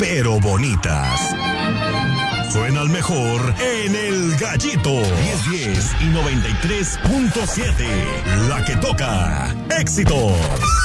pero bonitas. Suena el mejor en El Gallito. 1010 y 93.7. La que toca. ¡Éxitos!